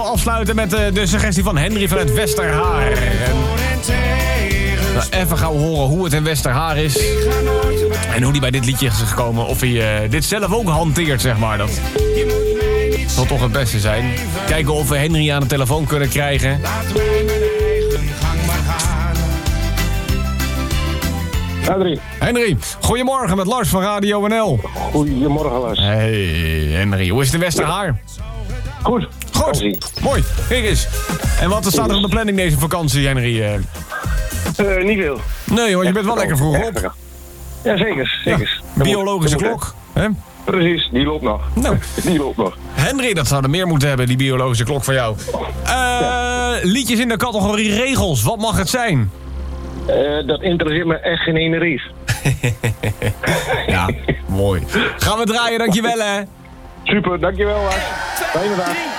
Afsluiten met de suggestie van Henry vanuit Westerhaar. Even gaan horen hoe het in Westerhaar is. En hoe hij bij dit liedje is gekomen. Of hij dit zelf ook hanteert, zeg maar. Dat zal toch het beste zijn. Kijken of we Henry aan de telefoon kunnen krijgen. Henry, goedemorgen met Lars van Radio NL. Goedemorgen, Lars. Hey Henry, hoe is het in Westerhaar? Goed. Mooi. Kijk eens. En wat staat er op de planning deze vakantie, Henry? Niet veel. Nee, want je bent wel lekker vroeg op. Ja, zeker. Ja, biologische klok. Hè? Precies, die loopt nog. Nou. Die loopt nog. Henry, dat zou er meer moeten hebben, die biologische klok van jou. Liedjes in de categorie regels, wat mag het zijn? Dat interesseert me echt geen ene reet. Ja, mooi. Gaan we draaien, dankjewel hè. Super, dankjewel Lars. Fijne dag.